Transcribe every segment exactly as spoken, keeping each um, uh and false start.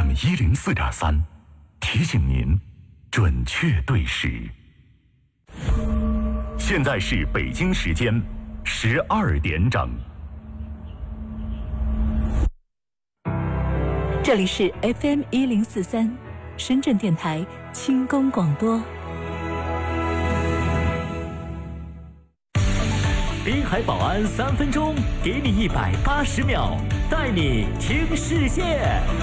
一零四点三，提醒您准确对时。现在是北京时间十二点整。 这里是 F M 一零四三，深圳电台轻功广播。 滨海保安三分钟，给你一百八十秒，带你听世界。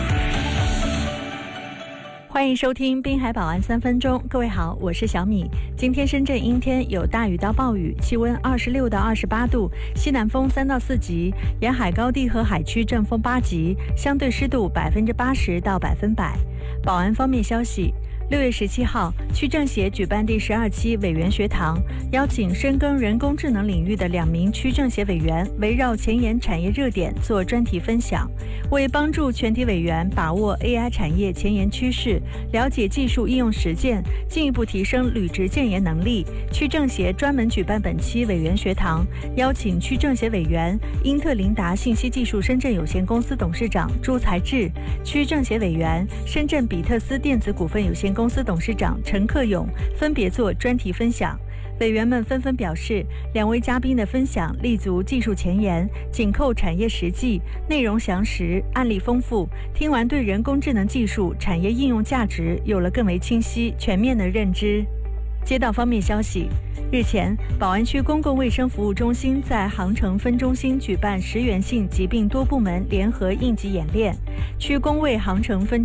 欢迎收听滨海保安三分钟，各位好，我是小米。今天深圳阴天，有大雨到暴雨，气温二十六到二十八度，西南风三到四级，沿海高地和海区阵风八级，相对湿度百分之八十到百分百。保安方面消息。六月十七号，区政协举办第十二期委员学堂，邀请深耕人工智能领域的两名区政协委员，围绕前沿产业热点做专题分享。为帮助全体委员把握 A I 产业前沿趋势，了解技术应用实践，进一步提升履职建言能力，区政协专门举办本期委员学堂，邀请区政协委员英特琳达信息技术深圳有限公司董事长朱才志，区政协委员深圳比特斯电子股份有限公司董事长陈克勇分别做专题分享。委员们纷纷表示，两位嘉宾的分享立足技术前沿，紧扣产业实际，内容详实，案例丰富，听完对人工智能技术产业应用价值有了更为清晰全面的认知。街道方面消息，日前，宝安区公共卫生服务中心在航城分中心举办食源性疾病多部门联合应急演练，区公卫航城分